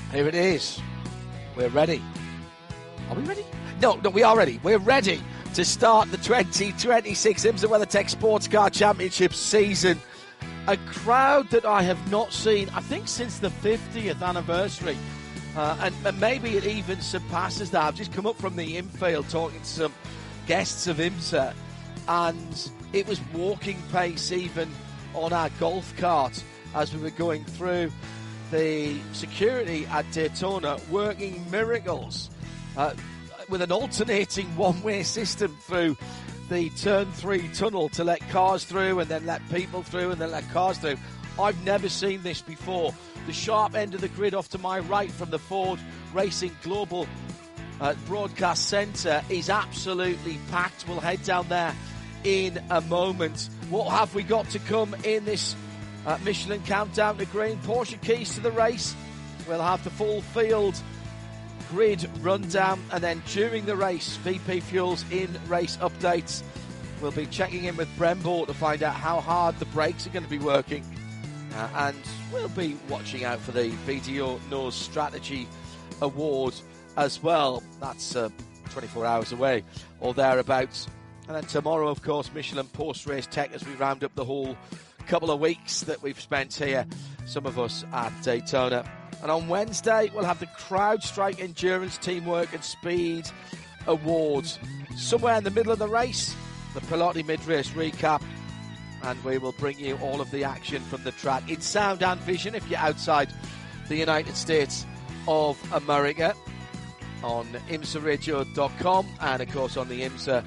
Here it is. We're ready. Are we ready? No, we are ready. We're ready to start the 2026 IMSA WeatherTech Sports Car Championship season. A crowd that I have not seen, I think, since the 50th anniversary. And maybe it even surpasses that. I've just come up from the infield talking to some guests of IMSA, and it was walking pace even on our golf cart as we were going through. The security at Daytona working miracles with an alternating one-way system through the Turn 3 tunnel to let cars through and then let people through and then let cars through. I've never seen this before. The sharp end of the grid off to my right from the Ford Racing Global Broadcast Centre is absolutely packed. We'll head down there in a moment. What have we got to come in this Michelin Countdown to Green? Porsche keys to the race. We'll have the full field grid rundown, and then during the race, VP Fuels in race updates. We'll be checking in with Brembo to find out how hard the brakes are going to be working, and we'll be watching out for the BDO Knows Strategy Award as well. That's 24 hours away or thereabouts. And then tomorrow, of course, Michelin post-race tech as we round up the whole couple of weeks that we've spent here, some of us at Daytona. And on Wednesday, we'll have the CrowdStrike Endurance, Teamwork and Speed Awards. Somewhere in the middle of the race, the Piloti mid-race recap, and we will bring you all of the action from the track in sound and vision if you're outside the United States of America on IMSARadio.com and, of course, on the IMSA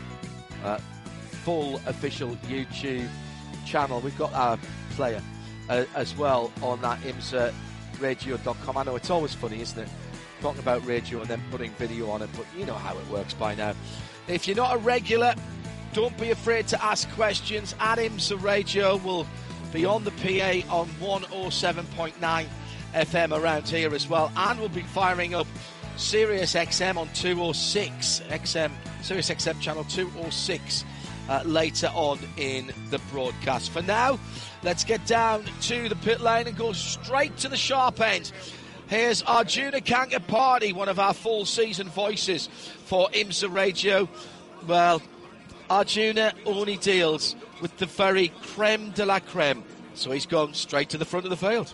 full official YouTube channel. We've got our player as well on that IMSARadio.com. I know it's always funny, isn't it? Talking about radio and then putting video on it, but you know how it works by now. If you're not a regular, don't be afraid to ask questions. At IMSA Radio, we'll be on the PA on 107.9 FM around here as well, and we'll be firing up Sirius XM on 206 XM, Sirius XM channel 206 later on in the broadcast. For now, let's get down to the pit lane and go straight to the sharp end. Here's Arjuna Kankapati, one of our full season voices for IMSA Radio. Well, Arjuna only deals with the very creme de la creme, so he's gone straight to the front of the field.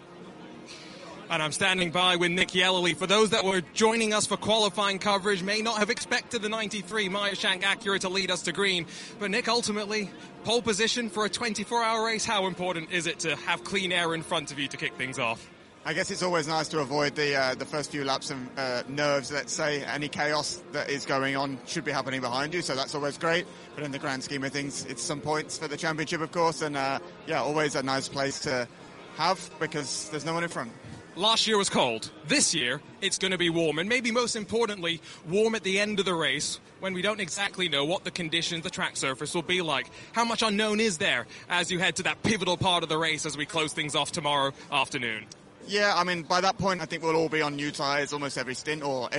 And I'm standing by with Nick Yellowly. For those that were joining us for qualifying coverage, may not have expected the 93 Meyer-Shank Acura to lead us to green. But Nick, ultimately, pole position for a 24-hour race. How important is it to have clean air in front of you to kick things off? I guess it's always nice to avoid the first few laps of nerves, let's say. Any chaos that is going on should be happening behind you, so that's always great. But in the grand scheme of things, it's some points for the championship, of course, and always a nice place to have because there's no one in front. Last year was cold. This year, it's going to be warm, and maybe most importantly, warm at the end of the race when we don't exactly know what the conditions, the track surface will be like. How much unknown is there as you head to that pivotal part of the race as we close things off tomorrow afternoon? Yeah, I mean, by that point, I think we'll all be on new tyres almost every stint.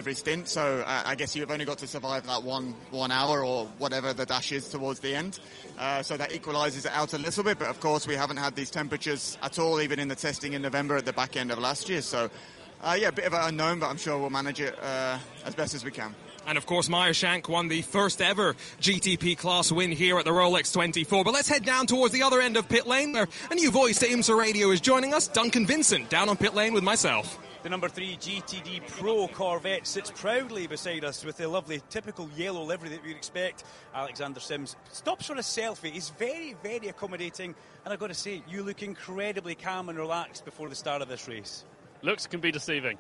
So I guess you've only got to survive that one hour or whatever the dash is towards the end. So that equalises it out a little bit. But, of course, we haven't had these temperatures at all, even in the testing in November at the back end of last year. So, a bit of an unknown, but I'm sure we'll manage it as best as we can. And, of course, Meyer-Shank won the first ever GTP class win here at the Rolex 24. But let's head down towards the other end of pit lane, where a new voice to IMSA Radio is joining us, Duncan Vincent, down on pit lane with myself. The number 3 GTD Pro Corvette sits proudly beside us with the lovely typical yellow livery that you'd expect. Alexander Sims stops for a selfie. He's very, very accommodating. And I've got to say, you look incredibly calm and relaxed before the start of this race. Looks can be deceiving.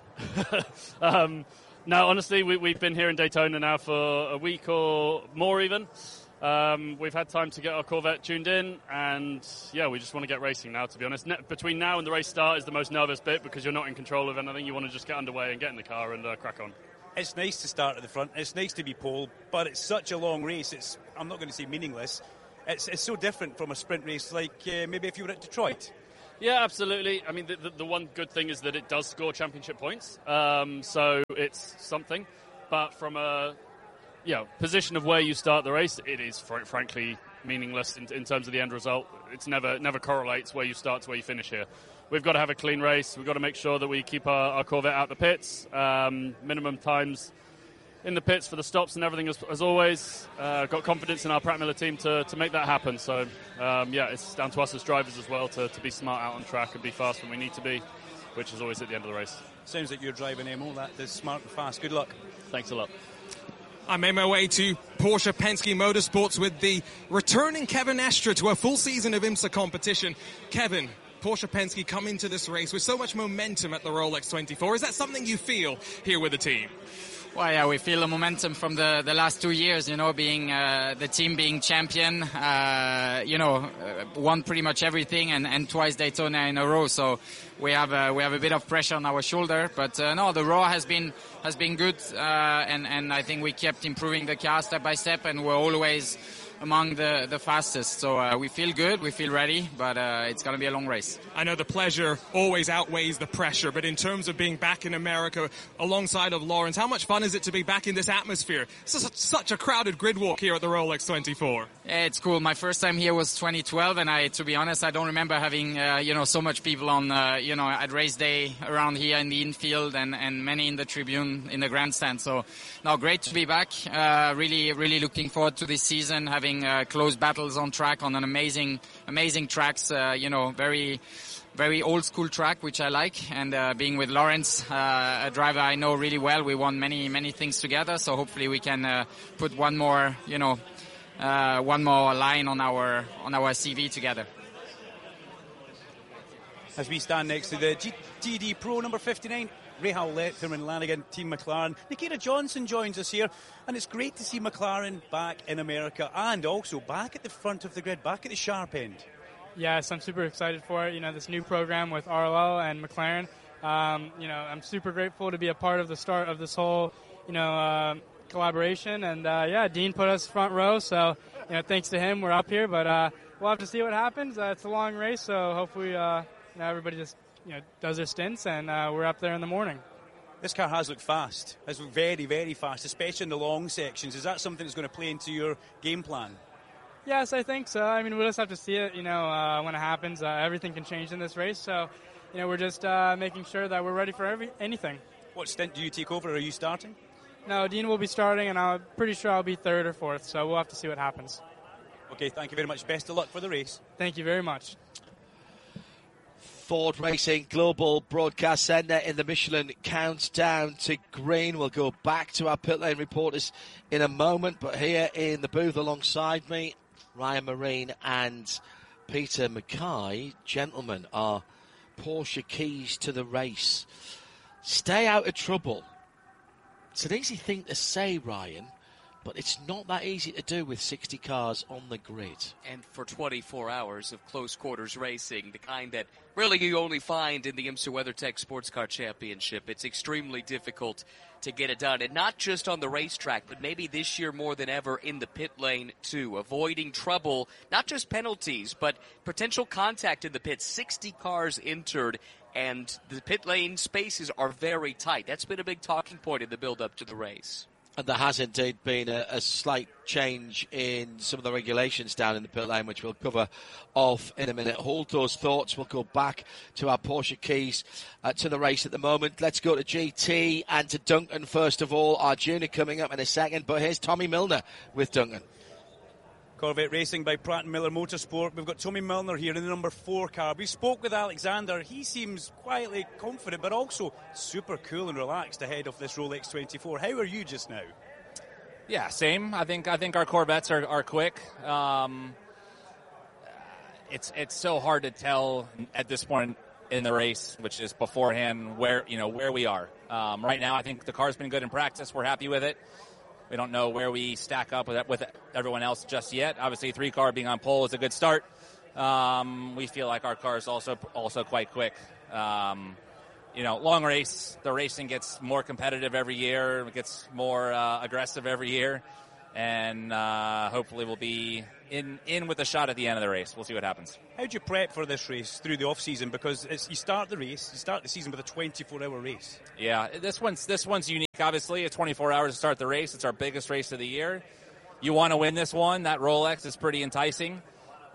No, honestly, we've been here in Daytona now for a week or more even. We've had time to get our Corvette tuned in, and we just want to get racing now, to be honest. Between now and the race start is the most nervous bit because you're not in control of anything. You want to just get underway and get in the car and crack on. It's nice to start at the front. It's nice to be pole, but it's such a long race. I'm not going to say meaningless. It's so different from a sprint race like maybe if you were at Detroit. Yeah, absolutely. I mean, the one good thing is that it does score championship points, so it's something. But from a position of where you start the race, it is frankly meaningless in terms of the end result. It's never correlates where you start to where you finish here. we've got to have a clean race. We've got to make sure that we keep our Corvette out the pits. Minimum times in the pits for the stops and everything as always. Got confidence in our Pratt Miller team to make that happen. So, it's down to us as drivers as well to be smart out on track and be fast when we need to be, which is always at the end of the race. Sounds like you're driving Emo. That is smart and fast. Good luck. Thanks a lot. I made my way to Porsche Penske Motorsports with the returning Kevin Estre to a full season of IMSA competition. Kevin, Porsche Penske come into this race with so much momentum at the Rolex 24. Is that something you feel here with the team? Well, yeah, we feel the momentum from the last 2 years, being the team being champion, won pretty much everything and twice Daytona in a row. So we have a bit of pressure on our shoulder. But no, the raw has been good, and I think we kept improving the car step by step, and we're always among the fastest. So we feel good, we feel ready, but it's going to be a long race. I know the pleasure always outweighs the pressure, but in terms of being back in America alongside of Lawrence, how much fun is it to be back in this atmosphere? It's such a crowded grid walk here at the Rolex 24. Yeah, it's cool. My first time here was 2012, and to be honest, I don't remember having so much people on at race day around here in the infield and many in the tribune in the grandstand. So now great to be back. Really looking forward to this season, having close battles on track on an amazing tracks, very very old school track, which I like, and being with Lawrence, a driver I know really well. We won many things together, so hopefully we can put one more line on our CV together. As we stand next to the GTD Pro number 59, Ray Howlett, Thurman Lanigan, Team McLaren. Nikita Johnson joins us here, and it's great to see McLaren back in America and also back at the front of the grid, back at the sharp end. Yes, I'm super excited for it. This new program with RLL and McLaren. I'm super grateful to be a part of the start of this whole, collaboration. And Dean put us front row, so thanks to him, we're up here. But we'll have to see what happens. It's a long race, so hopefully everybody just does their stints, and we're up there in the morning. This car has looked fast. Has looked very, very fast, especially in the long sections. Is that something that's going to play into your game plan? Yes, I think so. I mean, we'll just have to see it, when it happens. Everything can change in this race, so, we're just making sure that we're ready for anything. What stint do you take over? Are you starting? No, Dean will be starting, and I'm pretty sure I'll be third or fourth, so we'll have to see what happens. Okay, thank you very much. Best of luck for the race. Thank you very much. Ford Racing Global Broadcast Centre in the Michelin countdown to green. We'll go back to our pit lane reporters in a moment, but here in the booth alongside me, Ryan Marine and Peter Mackay. Gentlemen, our Porsche keys to the race. Stay out of trouble. It's an easy thing to say, Ryan, but it's not that easy to do with 60 cars on the grid. And for 24 hours of close quarters racing, the kind that really you only find in the IMSA WeatherTech Sports Car Championship, it's extremely difficult to get it done. And not just on the racetrack, but maybe this year more than ever in the pit lane too. Avoiding trouble, not just penalties, but potential contact in the pit. 60 cars entered, and the pit lane spaces are very tight. That's been a big talking point in the build-up to the race. And there has indeed been a slight change in some of the regulations down in the pit lane, which we'll cover off in a minute. Hold those thoughts. We'll go back to our Porsche keys to the race at the moment. Let's go to GT and to Duncan first of all. Our junior coming up in a second, but here's Tommy Milner with Duncan. Corvette Racing by Pratt & Miller Motorsport. We've got Tommy Milner here in the number 4 car. We spoke with Alexander. He seems quietly confident, but also super cool and relaxed ahead of this Rolex 24. How are you just now? Yeah, same. I think our Corvettes are quick. It's so hard to tell at this point in the race, which is beforehand, where we are. Right now, I think the car's been good in practice. We're happy with it. We don't know where we stack up with everyone else just yet. Obviously, 3 car being on pole is a good start. We feel like our car is also quite quick. Long race, the racing gets more competitive every year. It gets more aggressive every year. And hopefully we'll be in with a shot at the end of the race. We'll see what happens. How do you prep for this race through the off-season? Because you start the season with a 24-hour race. Yeah, this one's unique, obviously. It's 24 hours to start the race. It's our biggest race of the year. You want to win this one. That Rolex is pretty enticing.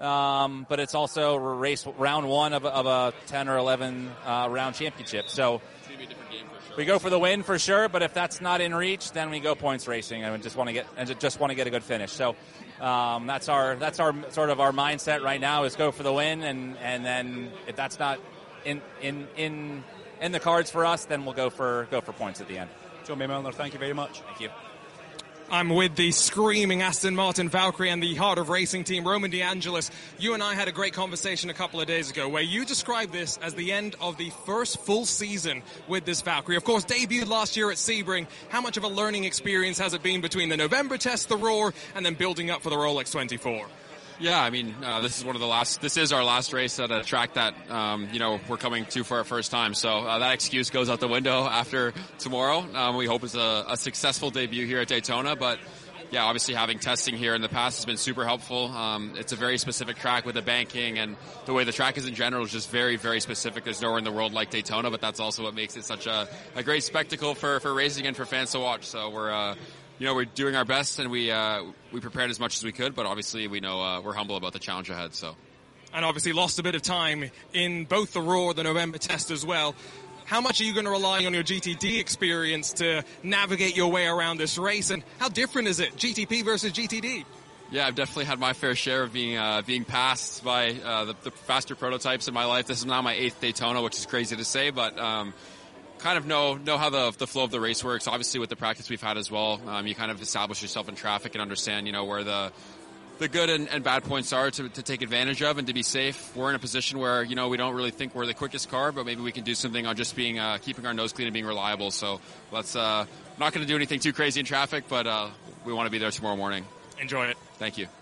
but it's also race round one of a 10 or 11 round championship. So we go for the win for sure, but if that's not in reach, then we go points racing and just want to get a good finish. So that's our sort of our mindset right now is go for the win, and then if that's not in the cards for us, then we'll go for points at the end. John May Milner, thank you very much. Thank you. I'm with the screaming Aston Martin Valkyrie and the Heart of Racing team, Roman DeAngelis. You and I had a great conversation a couple of days ago where you described this as the end of the first full season with this Valkyrie. Of course, debuted last year at Sebring. How much of a learning experience has it been between the November test, the Roar, and then building up for the Rolex 24? Yeah, I mean, this is our last race at a track that, we're coming to for our first time. So that excuse goes out the window after tomorrow. We hope it's a successful debut here at Daytona. But, yeah, obviously having testing here in the past has been super helpful. It's a very specific track with the banking, and the way the track is in general is just very, very specific. There's nowhere in the world like Daytona, but that's also what makes it such a great spectacle for racing and for fans to watch. So we're doing our best, and we prepared as much as we could, but obviously we know we're humble about the challenge ahead. So, and obviously lost a bit of time in both the Roar, the November test as well. How much are you going to rely on your GTD experience to navigate your way around this race, and how different is it, GTP versus GTD? Yeah, I've definitely had my fair share of being passed by the faster prototypes in my life. This is now my 8th Daytona, which is crazy to say, but kind of know how the flow of the race works. Obviously, with the practice we've had as well, you kind of establish yourself in traffic and understand, where the good and bad points are to take advantage of and to be safe. We're in a position where, we don't really think we're the quickest car, but maybe we can do something on just being keeping our nose clean and being reliable. So let's not going to do anything too crazy in traffic, but we want to be there tomorrow morning. Enjoy it. Thank you.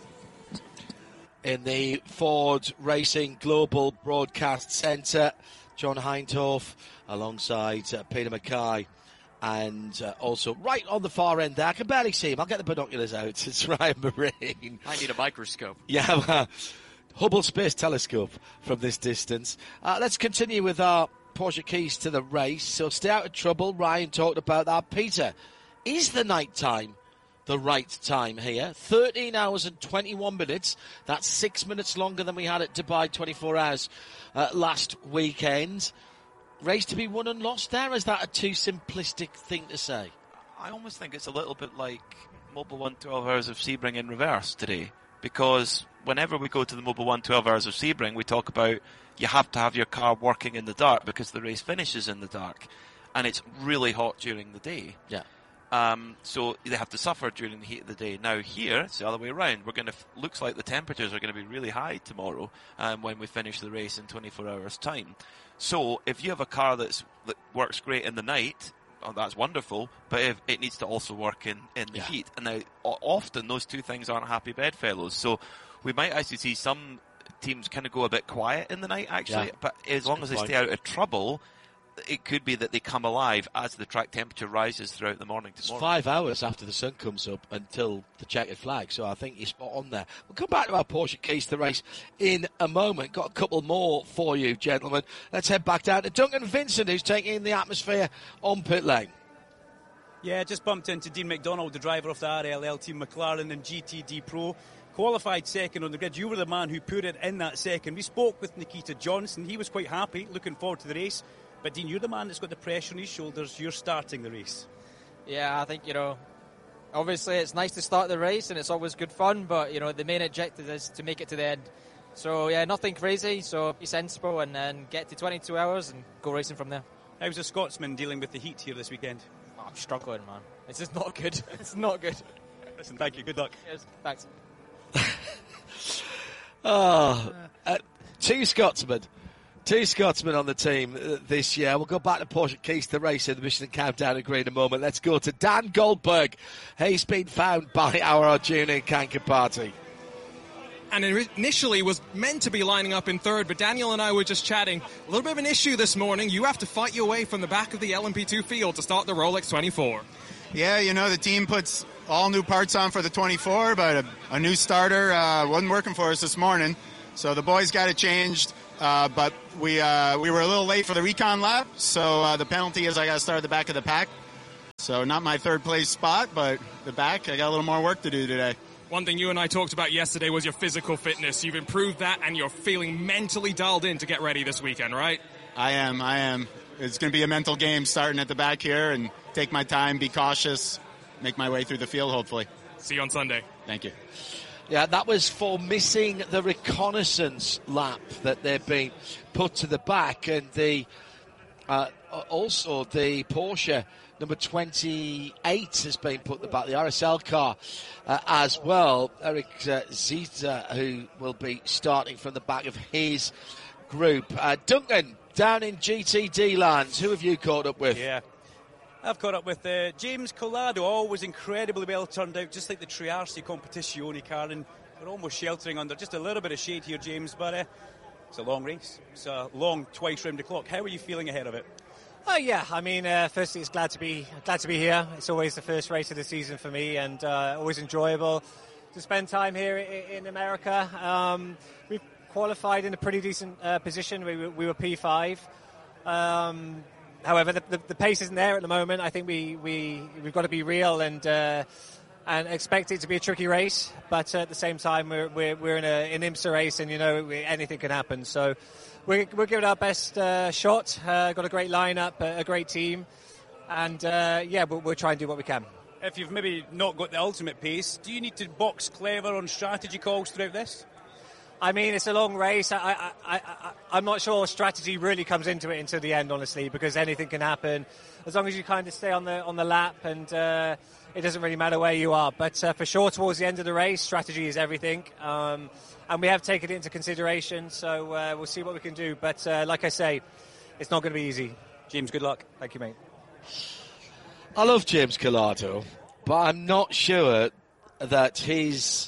In the Ford Racing Global Broadcast Centre, John Hindhaugh alongside Peter Mackay, and also right on the far end there, I can barely see him, I'll get the binoculars out, it's Ryan Marine. I need a microscope. Yeah, Hubble Space Telescope from this distance. Let's continue with our Porsche keys to the race, so stay out of trouble. Ryan talked about that. Peter, is the night time the right time here? 13 hours and 21 minutes. That's 6 minutes longer than we had at Dubai 24 hours last weekend. Race to be won and lost there? Is that a too simplistic thing to say? I almost think it's a little bit like Mobil 1 12 Hours of Sebring in reverse today. Because whenever we go to the Mobil 1 12 Hours of Sebring, we talk about you have to have your car working in the dark because the race finishes in the dark. And it's really hot during the day. Yeah. So they have to suffer during the heat of the day. Now here, it's the other way around. Looks like the temperatures are going to be really high tomorrow when we finish the race in 24 hours' time. So if you have a car that works great in the night, that's wonderful, but if it needs to also work in the heat. And now, often those two things aren't happy bedfellows. So we might actually see some teams kind of go a bit quiet in the night, actually. Yeah. But as long as they stay out of trouble, it could be that they come alive as the track temperature rises throughout the morning tomorrow. It's 5 hours after the sun comes up until the checkered flag, so I think you're spot on there. We'll come back to our Porsche keys to the race in a moment. Got a couple more for you, gentlemen. Let's head back down to Duncan Vincent, who's taking in the atmosphere on pit lane. Yeah, just bumped into Dean McDonald, the driver of the RLL team McLaren and GTD Pro. Qualified second on the grid. You were the man who put it in that second. We spoke with Nikita Johnson. He was quite happy, looking forward to the race. But Dean, you're the man that's got the pressure on his shoulders. You're starting the race. Yeah, I think, obviously it's nice to start the race and it's always good fun, but, the main objective is to make it to the end. So, yeah, nothing crazy, so be sensible and then get to 22 hours and go racing from there. How's a Scotsman dealing with the heat here this weekend? Oh, I'm struggling, man. It's just not good. It's not good. Listen, thank you. Good luck. Cheers. Thanks. Two Scotsmen on the team this year. We'll go back to Porsche keys to the race in the Michelin Countdown and Green in a moment. Let's go to Dan Goldberg. He's been found by our Arjuna Kanka party. And initially was meant to be lining up in third, but Daniel and I were just chatting. A little bit of an issue this morning. You have to fight your way from the back of the LMP2 field to start the Rolex 24. Yeah, the team puts all new parts on for the 24, but a new starter wasn't working for us this morning. So the boys got it changed. But we were a little late for the recon lap, so the penalty is I got to start at the back of the pack. So not my third place spot, but the back, I got a little more work to do today. One thing you and I talked about yesterday was your physical fitness. You've improved that, and you're feeling mentally dialed in to get ready this weekend, right? I am. It's going to be a mental game starting at the back here, and take my time, be cautious, make my way through the field, hopefully. See you on Sunday. Thank you. Yeah, that was for missing the reconnaissance lap that they've been put to the back, and also the Porsche number 28 has been put to the back, the RSL car as well. Eric Zita, who will be starting from the back of his group. Duncan, down in GTD lands, who have you caught up with? Yeah, I've caught up with James Collado, always incredibly well turned out, just like the Triarsi Competizione car, and we're almost sheltering under just a little bit of shade here, James, but it's a long race. It's a long twice round the clock. How are you feeling ahead of it? Oh yeah, I mean, firstly, it's glad to be here. It's always the first race of the season for me, and always enjoyable to spend time here in America. We've qualified in a pretty decent position. We were P5. However, the pace isn't there at the moment. I think we've got to be real and expect it to be a tricky race. But at the same time, we're in an IMSA race, and anything can happen. So we're giving our best shot. Got a great lineup, a great team, and we'll try and do what we can. If you've maybe not got the ultimate pace, do you need to box clever on strategy calls throughout this? I mean, it's a long race. I'm not sure strategy really comes into it until the end, honestly, because anything can happen. As long as you kind of stay on the lap, and it doesn't really matter where you are. But for sure, towards the end of the race, strategy is everything. And we have taken it into consideration, so we'll see what we can do. But like I say, it's not going to be easy. James, good luck. Thank you, mate. I love James Collado, but I'm not sure that his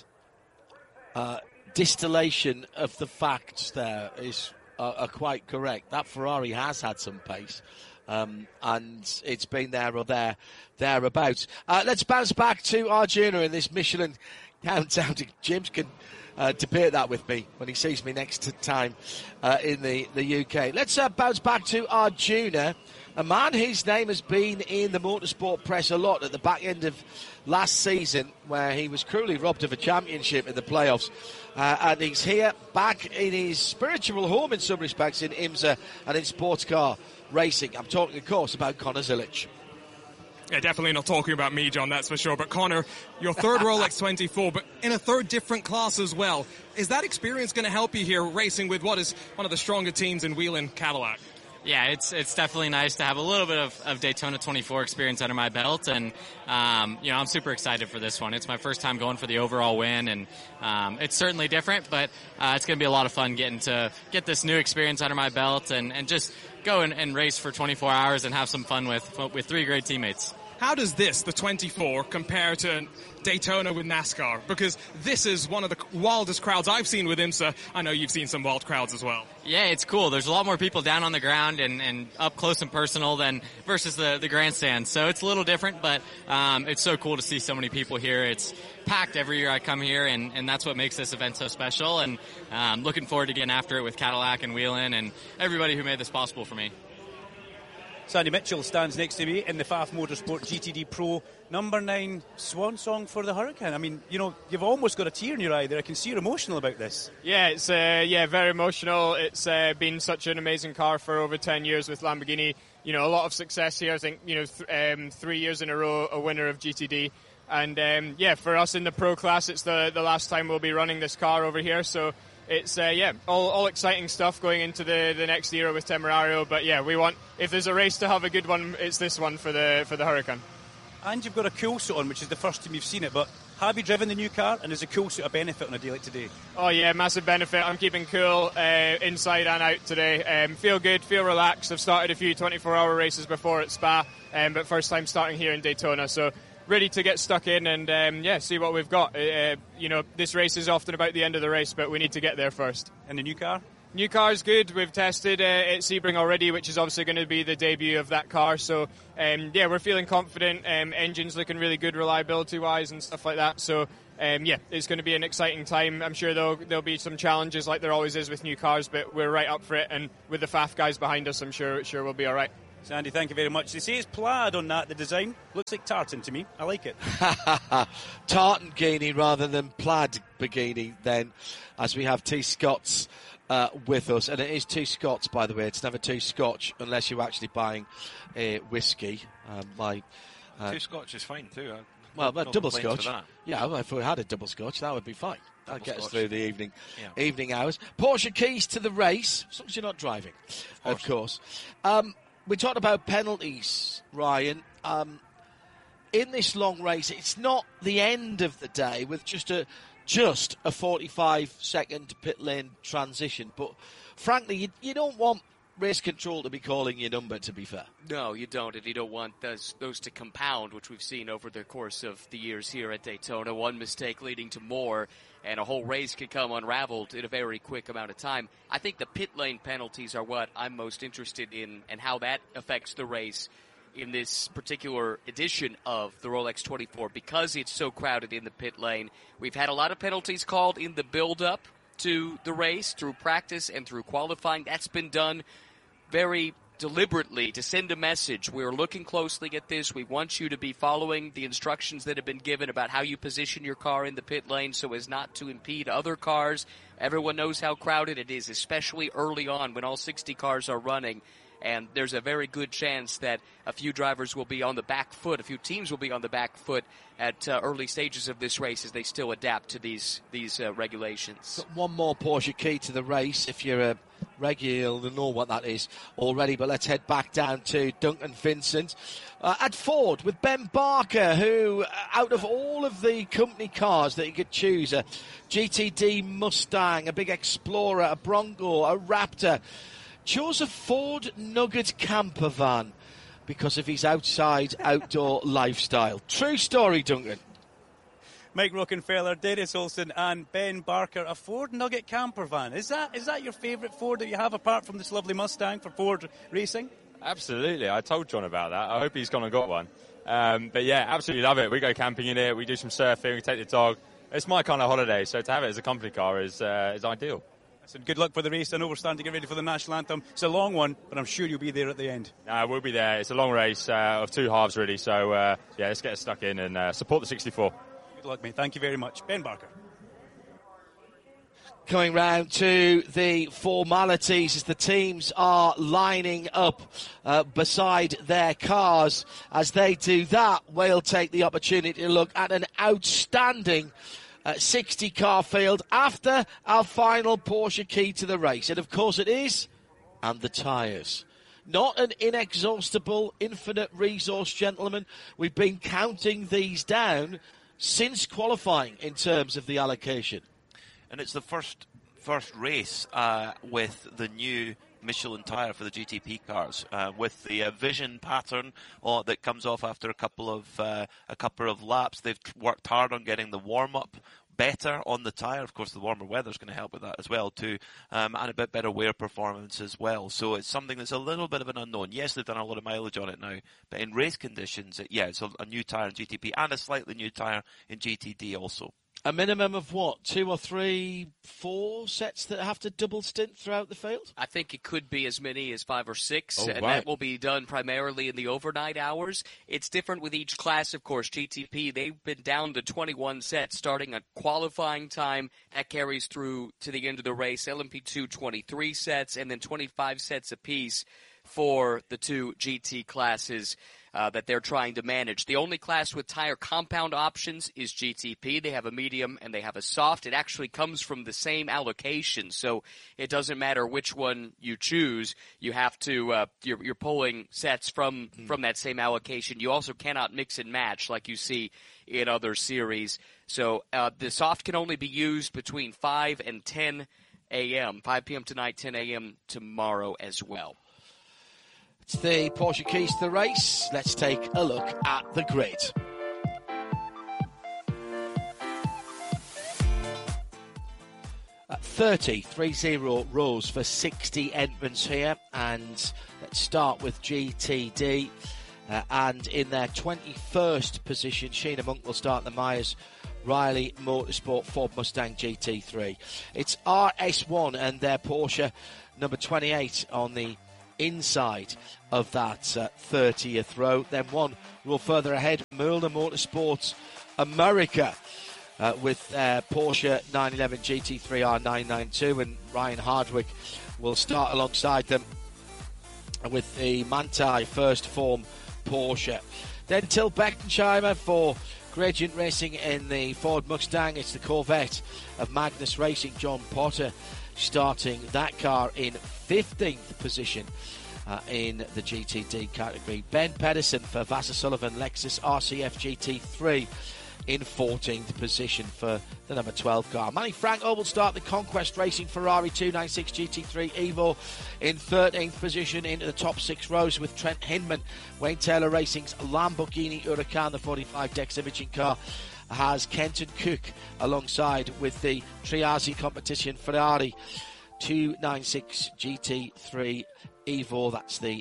distillation of the facts there are quite correct. That Ferrari has had some pace, and it's been there or thereabouts. Let's bounce back to Arjuna in this Michelin countdown. James can debate that with me when he sees me next time in the UK. Let's bounce back to Arjuna, a man whose name has been in the motorsport press a lot at the back end of last season, where he was cruelly robbed of a championship in the playoffs. And he's here back in his spiritual home in some respects in IMSA and in sports car racing. I'm talking, of course, about Conor Zilic. Yeah, definitely not talking about me, John, that's for sure. But Conor, your third Rolex 24, but in a third different class as well. Is that experience going to help you here racing with what is one of the stronger teams in Whelen Cadillac? Yeah, it's definitely nice to have a little bit of Daytona 24 experience under my belt, and I'm super excited for this one. It's my first time going for the overall win, and it's certainly different, but it's going to be a lot of fun getting to get this new experience under my belt and just go and race for 24 hours and have some fun with three great teammates. How does this, the 24, compare to Daytona with NASCAR? Because this is one of the wildest crowds I've seen with IMSA. I know you've seen some wild crowds as well. Yeah, it's cool. There's a lot more people down on the ground and up close and personal than versus the grandstand. So it's a little different, but it's so cool to see so many people here. It's packed every year I come here, and that's what makes this event so special. And looking forward to getting after it with Cadillac and Whelen and everybody who made this possible for me. Sandy Mitchell stands next to me in the Pfaff Motorsport GTD Pro number 9 swan song for the Hurricane. I mean, you've almost got a tear in your eye there. I can see you're emotional about this. Yeah, it's very emotional. It's been such an amazing car for over 10 years with Lamborghini. A lot of success here. I think 3 years in a row a winner of GTD. And for us in the pro class, it's the last time we'll be running this car over here. So it's all exciting stuff going into the next era with Temerario. But we want, if there's a race to have a good one, it's this one for the Huracan. And you've got a cool suit on, which is the first time you've seen it. But have you driven the new car, and is a cool suit a benefit on a day like today? Oh yeah, massive benefit. I'm keeping cool inside and out today. Feel good, feel relaxed. I've started a few 24-hour races before at Spa, but first time starting here in Daytona. So ready to get stuck in and see what we've got. This race is often about the end of the race, but we need to get there first. And the new car? New car's good. We've tested at Sebring already, which is obviously going to be the debut of that car. So, we're feeling confident. Engine's looking really good reliability-wise and stuff like that. So, it's going to be an exciting time. I'm sure there'll be some challenges like there always is with new cars, but we're right up for it. And with the Pfaff guys behind us, I'm sure we'll be all right. Sandy, thank you very much. They say it's plaid on that, the design. Looks like tartan to me. I like it. Tartan Guinea rather than plaid bikini then, as we have T. Scott's with us. And it is T. Scott's, by the way. It's never T. Scotch unless you're actually buying a whiskey. Two Scotch is fine too. Well, no double complaints Scotch. for that. Yeah, well, if we had a double Scotch, that would be fine. That'd get us Scotch. through the Yeah. evening hours. Porsche keys to the race, as long as you're not driving, of course. We talked about penalties, Ryan. In this long race, it's not the end of the day with just a 45-second pit lane transition. But frankly, you don't want race control to be calling your number, to be fair. No, you don't, and you don't want those to compound, which we've seen over the course of the years here at Daytona. One mistake leading to more, and a whole race can come unraveled in a very quick amount of time. I think the pit lane penalties are what I'm most interested in, and how that affects the race in this particular edition of the Rolex 24, because it's so crowded in the pit lane. We've had a lot of penalties called in the build-up to the race, through practice and through qualifying. That's been done very deliberately to send a message. We're looking closely at this. We want you to be following the instructions that have been given about how you position your car in the pit lane so as not to impede other cars. Everyone knows how crowded it is, especially early on when all 60 cars are running. And there's a very good chance that a few drivers will be on the back foot, a few teams will be on the back foot at early stages of this race as they still adapt to these regulations. Got one more Porsche key to the race. If you're a regular, you'll know what that is already. But let's head back down to Duncan Vincent at Ford with Ben Barker, who, out of all of the company cars that you could choose, a GTD Mustang, a big Explorer, a Bronco, a Raptor, chose a Ford Nugget camper van because of his outdoor lifestyle. True story, Duncan. Mike Rockenfeller, Darius Olsen and Ben Barker, a Ford Nugget camper van. Is that your favourite Ford that you have apart from this lovely Mustang for Ford racing? Absolutely. I told John about that. I hope he's gone and got one. But yeah, absolutely love it. We go camping in it. We do some surfing. We take the dog. It's my kind of holiday, so to have it as a company car is ideal. So good luck for the race. I know we're starting to get ready for the national anthem. It's a long one, but I'm sure you'll be there at the end. We'll be there. It's a long race of two halves, really. So, yeah, let's get us stuck in and support the 64. Good luck, mate. Thank you very much. Ben Barker. Coming round to the formalities as the teams are lining up beside their cars. As they do that, we'll take the opportunity to look at an outstanding 60-car field after our final Porsche key to the race. And of course it is, and the tyres. Not an inexhaustible, infinite resource, gentlemen. We've been counting these down since qualifying in terms of the allocation. And it's the first race with the new Michelin tyre for the GTP cars, with the vision pattern that comes off after a couple of laps. They've worked hard on getting the warm-up better on the tyre. Of course, the warmer weather is going to help with that as well too, and a bit better wear performance as well. So it's something that's a little bit of an unknown. Yes, they've done a lot of mileage on it now, but in race conditions, it's a new tyre in GTP and a slightly new tyre in GTD also. A minimum of what, 2 or 3, 4 sets that have to double stint throughout the field? I think it could be as many as 5 or 6, and that will be done primarily in the overnight hours. It's different with each class, of course. GTP, they've been down to 21 sets starting at qualifying time. That carries through to the end of the race. LMP2, 23 sets, and then 25 sets apiece for the two GT classes that they're trying to manage. The only class with tire compound options is GTP. They have a medium and they have a soft. It actually comes from the same allocation, so it doesn't matter which one you choose. You have to you're pulling sets from that same allocation. You also cannot mix and match like you see in other series. So the soft can only be used between 5 and 10 a.m., 5 p.m. tonight, 10 a.m. tomorrow as well. It's the Porsche keys to the race. Let's take a look at the grid. At 30 rows for 60 entrants here, and let's start with GTD. And in their 21st position, Sheena Monk will start the Myers Riley Motorsport Ford Mustang GT3. It's RS1 and their Porsche number 28 on the inside of that 30th row. Then one row further ahead, Mühlner Motorsports America with Porsche 911 GT3R 992, and Ryan Hardwick will start alongside them with the Manthey First Form Porsche. Then Till Beckensheimer for Gradient Racing in the Ford Mustang. It's the Corvette of Magnus Racing. John Potter starting that car in 15th position in the GTD category. Ben Pedersen for Vasser Sullivan Lexus RCF GT3 in 14th position for the number 12 car. Manny Franco will start the Conquest Racing Ferrari 296 GT3 Evo in 13th position into the top 6 rows with Trent Hinman. Wayne Taylor Racing's Lamborghini Huracan, the 45 Dex Imaging car, has Kenton Cook alongside with the Triazi Competition Ferrari 296 GT3 Evo. That's the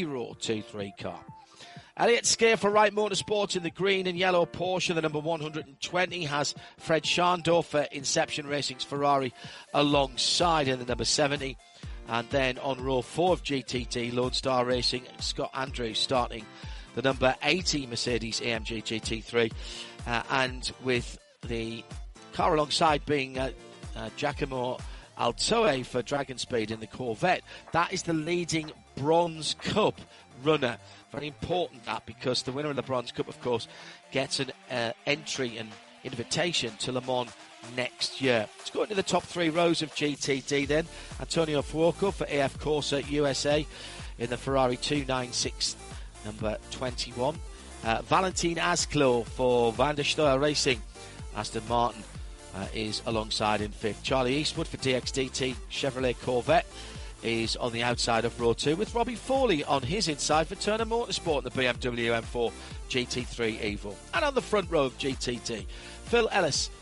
023 car. Elliott Skir for Wright Motorsports in the green and yellow Porsche. The number 120 has Fred Schandorf for Inception Racing's Ferrari alongside in the number 70. And then on row 4 of GTD, Lone Star Racing, Scott Andrews starting the number 80 Mercedes AMG GT3. And with the car alongside being Giacomo Altoe for Dragon Speed in the Corvette. That is the leading Bronze Cup runner. Very important that, because the winner of the Bronze Cup, of course, gets an entry and invitation to Le Mans next year. Let's go into the top 3 rows of GTD then. Antonio Fuoco for AF Corsa USA in the Ferrari 296 number 21. Valentin Asclo for Van der Stuyl Racing, Aston Martin, is alongside in 5th. Charlie Eastwood for DXDT Chevrolet Corvette is on the outside of row 2, with Robbie Foley on his inside for Turner Motorsport, the BMW M4 GT3 Evo. And on the front row of GTD, Philip Ellis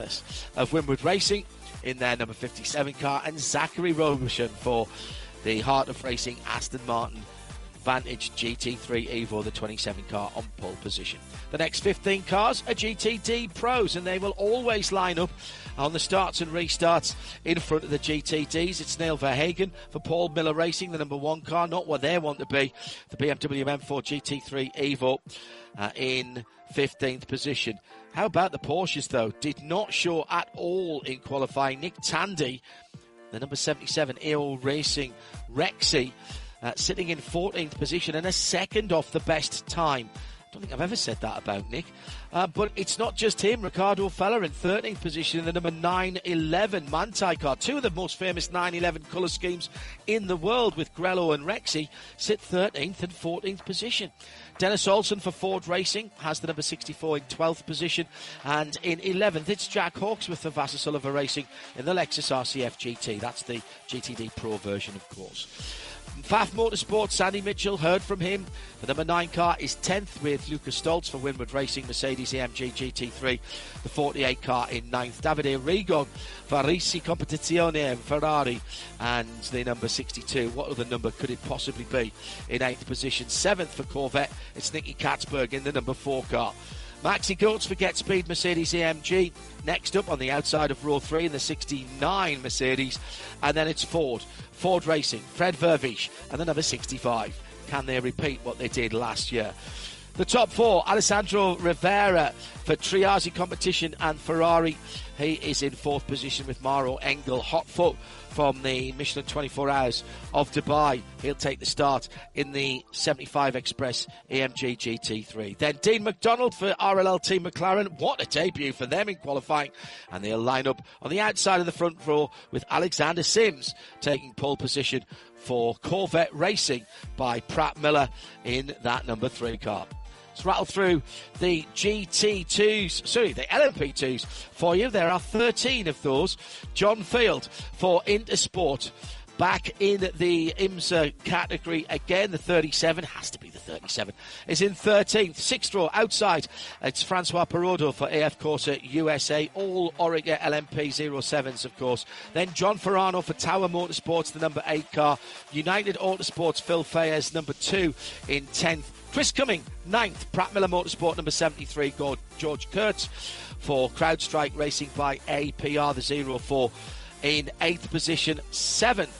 of Winwood Racing in their number 57 car, and Zachary Robertson for the Heart of Racing Aston Martin Vantage GT3 Evo, the 27 car, on pole position. The next 15 cars are GTD Pros, and they will always line up on the starts and restarts in front of the GTDs. It's Neil Verhagen for Paul Miller Racing, the number 1 car, not where they want to be. The BMW M4 GT3 Evo in 15th position. How about the Porsches, though? Did not show at all in qualifying. Nick Tandy, the number 77 AO Racing Rexy, sitting in 14th position and a second off the best time. I don't think I've ever said that about Nick. But it's not just him. Ricardo Feller in 13th position in the number 911 Manthey car. 2 of the most famous 911 colour schemes in the world, with Grello and Rexy, sit 13th and 14th position. Dennis Olsen for Ford Racing has the number 64 in 12th position. And in 11th, it's Jack Hawksworth for Vasser Sullivan Racing in the Lexus RCF GT. That's the GTD Pro version, of course. Pfaff Motorsports, Sandy Mitchell, heard from him. The number 9 car is 10th with Lucas Stoltz for Winwood Racing, Mercedes AMG GT3. The 48 car in 9th. Davide Rigon for Risi Competizione Ferrari, and the number 62. What other number could it possibly be? In 8th position. 7th for Corvette, it's Nicky Katzberg in the number 4 car. Maxi Coates for Get Speed Mercedes AMG. Next up on the outside of row 3 in the 69 Mercedes. And then it's Ford Racing, Fred Vervish, and the number 65. Can they repeat what they did last year? The top 4, Alessandro Rivera for Triazi Competition and Ferrari. He is in 4th position with Maro Engel, hot foot from the Michelin 24 Hours of Dubai. He'll take the start in the 75 Express AMG GT3. Then Dean McDonald for RLLT McLaren. What a debut for them in qualifying. And they'll line up on the outside of the front row with Alexander Sims taking pole position for Corvette Racing by Pratt Miller in that number 3 car. Let's rattle through the the LMP2s for you. There are 13 of those. John Field for Intersport, back in the IMSA category again. The 37, has to be the 37, is in 13th. 6th row outside, it's Francois Perrodo for AF Corsa USA. All Orica LMP 07s, of course. Then John Ferrano for Tower Motorsports, the number 8 car. United Autosports, Phil Fayez, number 2 in 10th. Chris Cumming, 9th. Pratt Miller Motorsport, number 73. George Kurtz for CrowdStrike Racing by APR, the 04 in 8th position. 7th,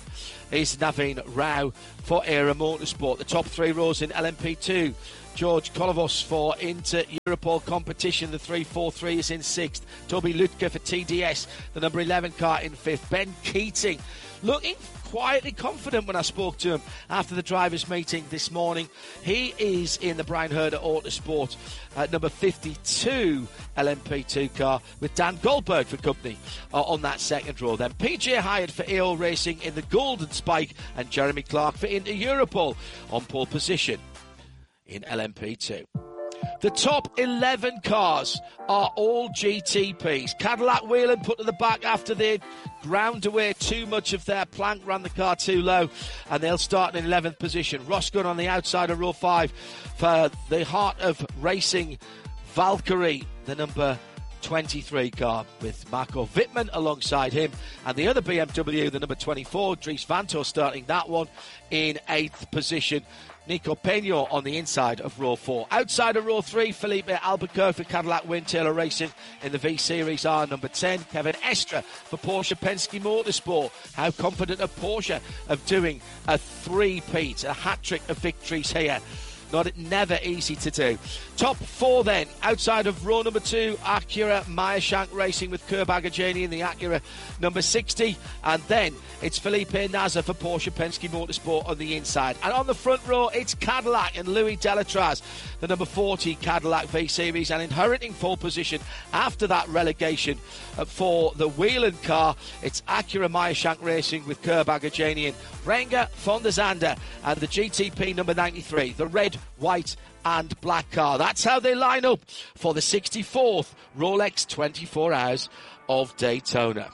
is Naveen Rao for Era Motorsport. The top 3 rows in LMP2. George Kolovos for Inter Europol competition. The 343 is in 6th. Toby Lutke for TDS, the number 11 car, in 5th. Ben Keating looking quietly confident when I spoke to him after the drivers' meeting this morning. He is in the Brian Herder Autosport number 52 LMP2 car with Dan Goldberg for company on that second row. Then PJ Hyatt for AO Racing in the Golden Spike, and Jeremy Clark for Inter Europol on pole position in LMP2. The top 11 cars are all GTPs. Cadillac Whelen put to the back after they ground away too much of their plank, ran the car too low, and they'll start in 11th position. Roscoe on the outside of row 5 for the Heart of Racing Valkyrie, the number 23 car, with Marco Wittmann alongside him, and the other BMW, the number 24, Dries Vanthoor, starting that one in 8th position. Nico Peño on the inside of row 4. Outside of row 3, Felipe Albuquerque for Cadillac Wind Taylor Racing in the V-Series R number 10. Kevin Estre for Porsche Penske Motorsport. How confident of Porsche of doing a three-peat, a hat-trick of victories here? Never easy to do. Top 4 then, outside of row number 2, Acura Meyershank Racing with Kurb Agajani in the Acura number 60, and then it's Felipe Nasr for Porsche Penske Motorsport on the inside. And on the front row, it's Cadillac and Louis Delatraz, the number 40 Cadillac V-Series, and inheriting pole position after that relegation for the Whelen car, it's Acura Meyershank Racing with Kurb Agajani and Renger von der Zande, and the GTP number 93, the red, white and black car. That's how they line up for the 64th Rolex 24 Hours of Daytona.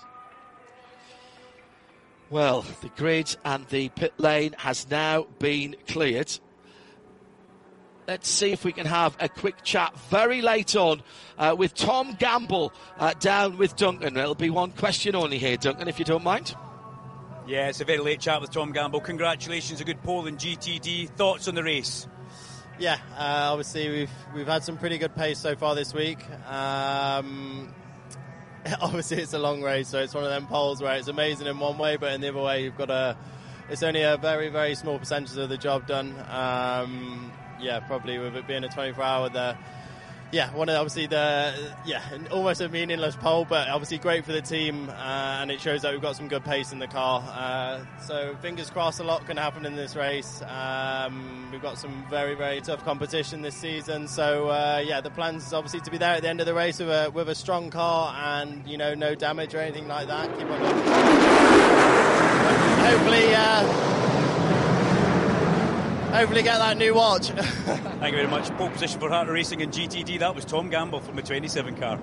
Well, the grid and the pit lane has now been cleared. Let's see if we can have a quick chat very late on with Tom Gamble down with Duncan. It'll be one question only here, Duncan, if you don't mind. Yeah, it's a very late chat with Tom Gamble. Congratulations, a good pole in GTD. Thoughts on the race? Yeah, obviously we've had some pretty good pace so far this week. Obviously it's a long race, so it's one of them poles where it's amazing in one way, but in the other way it's only a very, very small percentage of the job done. Probably with it being a 24-hour there. Yeah, almost a meaningless pole, but obviously great for the team, and it shows that we've got some good pace in the car. So fingers crossed, a lot can happen in this race. We've got some very, very tough competition this season. So the plan is obviously to be there at the end of the race with a strong car and no damage or anything like that. Keep on going. Hopefully get that new watch. Thank you very much. Pole position for Heart of Racing in GTD. That was Tom Gamble from the 27 car.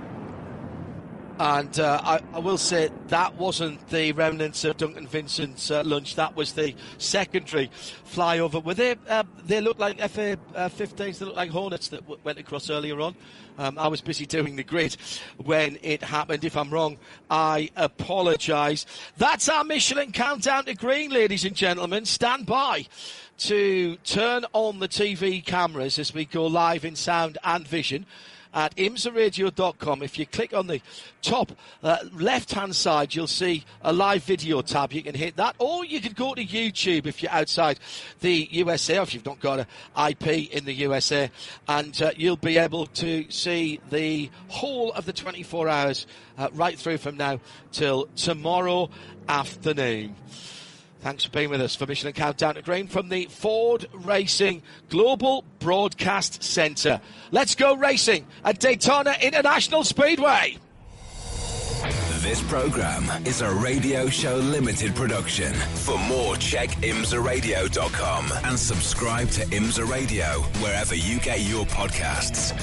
And I will say that wasn't the remnants of Duncan Vincent's lunch. That was the secondary flyover. Were they looked like FA-15s. They looked like Hornets that went across earlier on. I was busy doing the grid when it happened. If I'm wrong, I apologise. That's our Michelin countdown to green, ladies and gentlemen. Stand by to turn on the TV cameras as we go live in sound and vision at imsaradio.com. If you click on the top left-hand side, you'll see a live video tab. You can hit that, or you could go to YouTube if you're outside the USA, or if you've not got an IP in the USA, and you'll be able to see the whole of the 24 hours right through from now till tomorrow afternoon. Thanks for being with us for Michelin Countdown to Green from the Ford Racing Global Broadcast Centre. Let's go racing at Daytona International Speedway. This programme is a Radio Show Limited production. For more, check imsaradio.com and subscribe to IMSA Radio wherever you get your podcasts.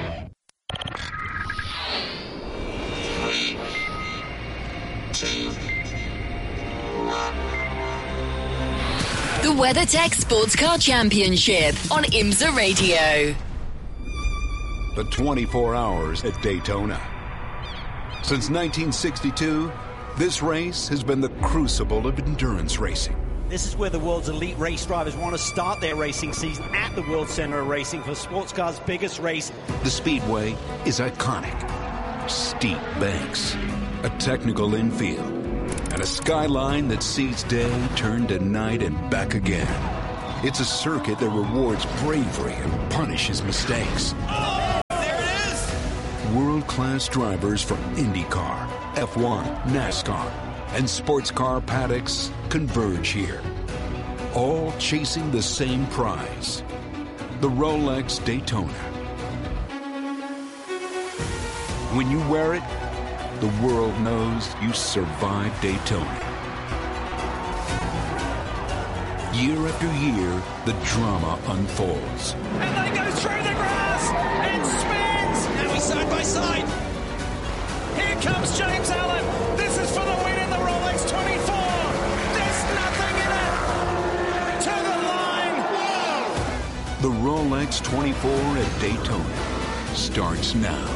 The WeatherTech Sports Car Championship on IMSA Radio. The 24 hours at Daytona. Since 1962, this race has been the crucible of endurance racing. This is where the world's elite race drivers want to start their racing season, at the World Center of Racing for sports cars' biggest race. The Speedway is iconic. Steep banks, a technical infield, and and a skyline that sees day turn to night and back again. It's a circuit that rewards bravery and punishes mistakes. Oh, there it is! World-class drivers from IndyCar, F1, NASCAR, and sports car paddocks converge here, all chasing the same prize, the Rolex Daytona. When you wear it, the world knows you survived Daytona. Year after year, the drama unfolds. And they go through the grass and spins. Now he's side by side. Here comes James Allen. This is for the win in the Rolex 24. There's nothing in it. To the line. Whoa. The Rolex 24 at Daytona starts now.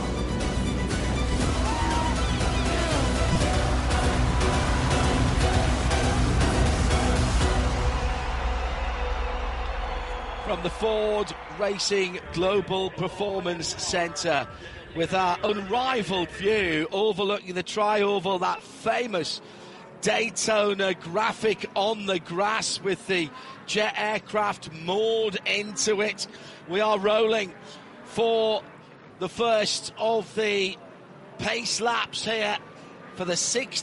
From the Ford Racing Global Performance Centre, with our unrivaled view overlooking the tri-oval, that famous Daytona graphic on the grass with the jet aircraft moored into it. We are rolling for the first of the pace laps here for the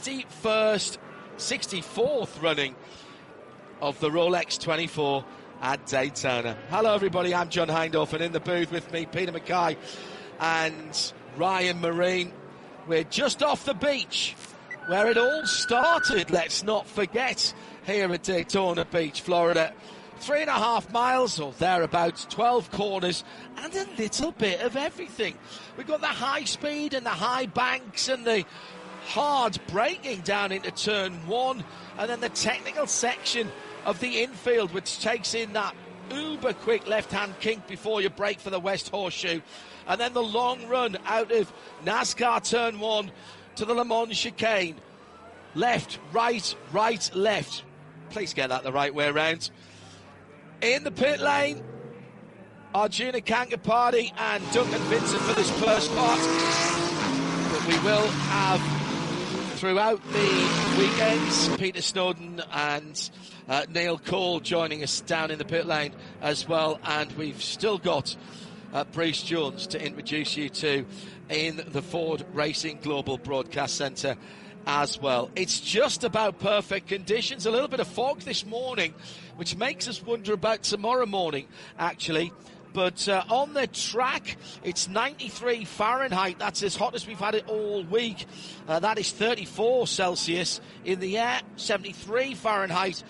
64th running of the Rolex 24 at Daytona. Hello everybody, I'm John Hindhaugh, and in the booth with me, Peter Mackay and Ryan Marine. We're just off the beach where it all started, let's not forget, here at Daytona Beach, Florida. 3.5 miles or thereabouts, 12 corners, and a little bit of everything. We've got the high speed and the high banks and the hard braking down into turn 1, and then the technical section of the infield, which takes in that uber quick left-hand kink before you brake for the West Horseshoe, and then the long run out of NASCAR turn 1 to the Le Mans chicane. Left, right, right, left. Please get that the right way around. In the pit lane, Arjuna Kankapati and Duncan Vincent for this first part, but we will have throughout the weekends Peter Snowden and Neil Cole joining us down in the pit lane as well, and we've still got Bruce Jones to introduce you to in the Ford Racing Global Broadcast Centre as well. It's just about perfect conditions. A little bit of fog this morning, which makes us wonder about tomorrow morning, actually. But on the track, it's 93 Fahrenheit. That's as hot as we've had it all week. That is 34 Celsius. In the air, 73 Fahrenheit,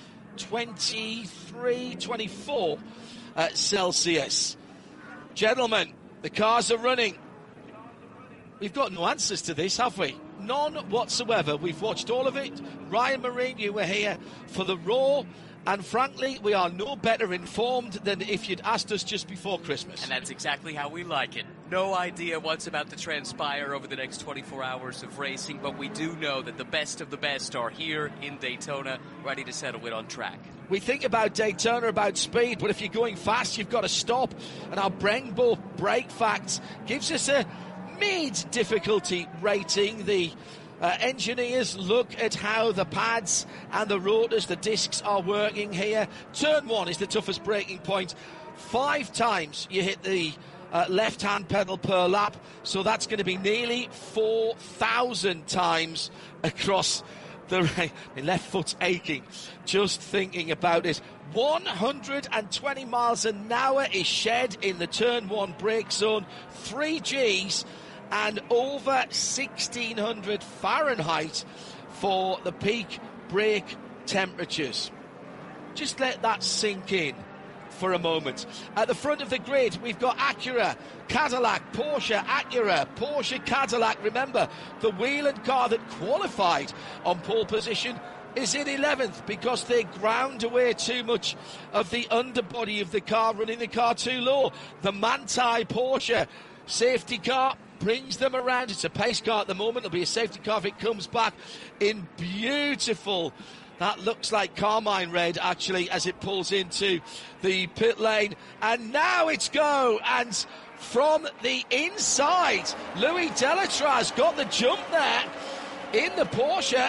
24 Celsius. Gentlemen, the cars are running. We've got no answers to this, have we? None whatsoever. We've watched all of it. Ryan Marine, you were here for the Raw. And frankly, we are no better informed than if you'd asked us just before Christmas. And that's exactly how we like it. No idea what's about to transpire over the next 24 hours of racing, but we do know that the best of the best are here in Daytona, ready to settle it on track. We think about Daytona, about speed, but if you're going fast, you've got to stop. And our Brembo brake facts gives us a mid-difficulty rating. The engineers look at how the pads and the rotors, the discs are working here. Turn 1 is the toughest braking point. 5 times you hit the left-hand pedal per lap, so that's going to be nearly 4,000 times across the race. My left foot's aching just thinking about it. 120 miles an hour is shed in the turn 1 brake zone. 3 Gs and over 1,600 Fahrenheit for the peak brake temperatures. Just let that sink in for a moment. At the front of the grid, we've got Acura, Cadillac, Porsche, Acura, Porsche, Cadillac. Remember, the Whelen car that qualified on pole position is in 11th because they ground away too much of the underbody of the car, running the car too low. The Manthey Porsche safety car brings them around. It's a pace car at the moment. It'll be a safety car if it comes back in beautiful, that looks like carmine red actually, as it pulls into the pit lane. And now it's go, and from the inside, Louis Delatraz got the jump there in the Porsche.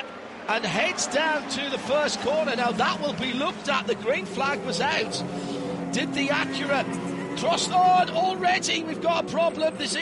and heads down to the first corner. Now that will be looked at. The green flag was out. Did the Acura cross on already? We've got a problem. The